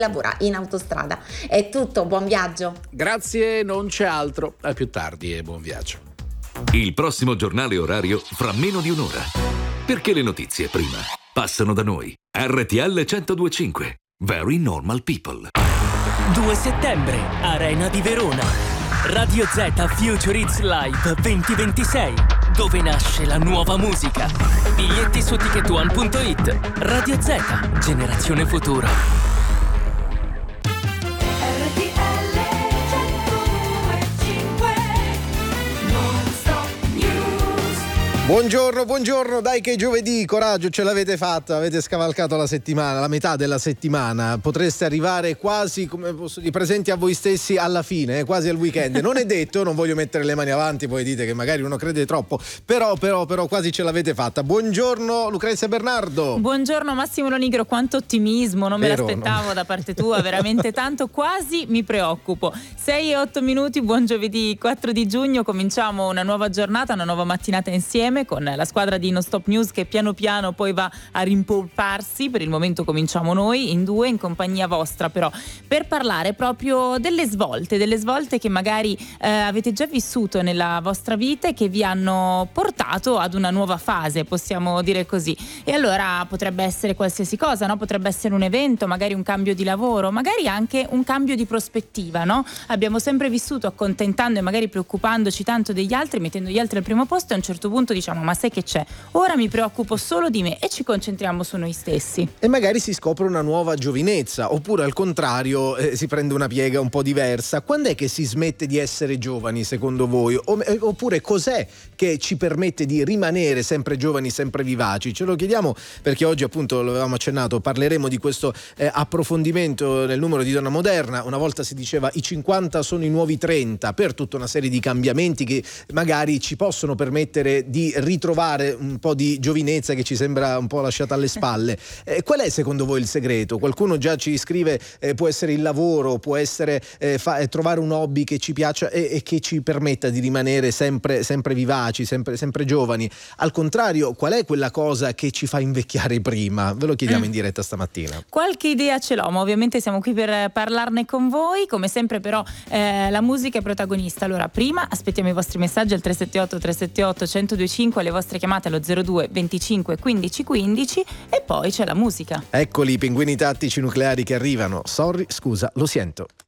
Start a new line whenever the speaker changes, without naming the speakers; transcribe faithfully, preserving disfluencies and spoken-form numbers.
lavora in autostrada. È tutto, buon viaggio.
Grazie, non c'è altro. A più tardi e buon viaggio.
Il prossimo giornale orario fra meno di un'ora. Perché le notizie prima passano da noi. R T L centodue e cinque. Very Normal People.
due settembre, Arena di Verona. Radio Z Future Hits Live duemilaventisei, dove nasce la nuova musica. Biglietti su ticket one punto it. Radio Z, generazione futura.
Buongiorno, buongiorno, dai che è giovedì, coraggio, ce l'avete fatta, avete scavalcato la settimana, la metà della settimana, potreste arrivare quasi, come posso dire, presenti a voi stessi alla fine, eh, quasi al weekend. Non è detto, non voglio mettere le mani avanti, poi dite che magari uno crede troppo, però, però, però quasi ce l'avete fatta. Buongiorno Lucrezia Bernardo.
Buongiorno Massimo Lonigro, quanto ottimismo, non
Vero,
me l'aspettavo
no?
Da parte tua, veramente tanto, quasi mi preoccupo. sei e otto minuti, buon giovedì quattro di giugno, cominciamo una nuova giornata, una nuova mattinata insieme con la squadra di Non Stop News che piano piano poi va a rimpolparsi. Per il momento cominciamo noi in due in compagnia vostra, però per parlare proprio delle svolte delle svolte che magari eh, avete già vissuto nella vostra vita e che vi hanno portato ad una nuova fase, possiamo dire così. E allora potrebbe essere qualsiasi cosa, no? Potrebbe essere un evento, magari un cambio di lavoro, magari anche un cambio di prospettiva, no? Abbiamo sempre vissuto accontentando e magari preoccupandoci tanto degli altri, mettendo gli altri al primo posto, e a un certo punto diciamo: ma sai che c'è? Ora mi preoccupo solo di me, e ci concentriamo su noi stessi.
E magari si scopre una nuova giovinezza, oppure al contrario eh, si prende una piega un po' diversa. Quando è che si smette di essere giovani secondo voi? O, eh, oppure cos'è che ci permette di rimanere sempre giovani, sempre vivaci? Ce lo chiediamo perché oggi, appunto, lo avevamo accennato, parleremo di questo eh, approfondimento nel numero di Donna Moderna. Una volta si diceva i cinquanta sono i nuovi trenta, per tutta una serie di cambiamenti che magari ci possono permettere di ritrovare un po' di giovinezza che ci sembra un po' lasciata alle spalle. Eh, qual è secondo voi il segreto? Qualcuno già ci scrive eh, può essere il lavoro, può essere eh, fa- eh, trovare un hobby che ci piaccia e, e che ci permetta di rimanere sempre, sempre vivaci, sempre, sempre giovani. Al contrario, qual è quella cosa che ci fa invecchiare prima? Ve lo chiediamo mm. in diretta stamattina.
Qualche idea ce l'ho, ma ovviamente siamo qui per parlarne con voi. Come sempre però eh, la musica è protagonista. Allora prima aspettiamo i vostri messaggi al tre sette otto tre sette otto uno zero due cinque, le vostre chiamate allo zero due venticinque quindici quindici, e poi c'è la musica.
Eccoli i pinguini tattici nucleari che arrivano. Sorry, scusa, lo sento.